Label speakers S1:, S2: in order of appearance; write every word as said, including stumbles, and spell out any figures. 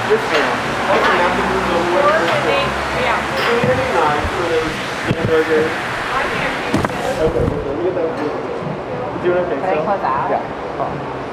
S1: This now. Also, now to move over. Yeah. twenty-nine for those hamburgers. Okay, let me get that. You doing okay?
S2: Can I close out?
S1: Yeah.